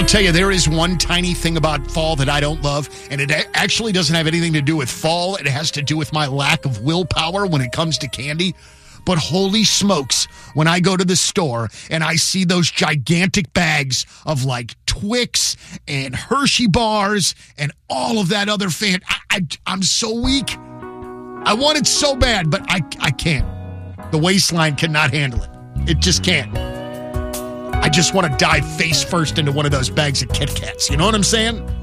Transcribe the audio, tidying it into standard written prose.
I'll tell you, there is one tiny thing about fall that I don't love, and it actually doesn't have anything to do with fall. It has to do with my lack of willpower when it comes to candy. But holy smokes, when I go to the store and I see those gigantic bags of like Twix and Hershey bars and all of that other I'm so weak. I want it so bad, but I can't. The waistline cannot handle it. It just can't. I just want to dive face first into one of those bags of Kit Kats. You know what I'm saying?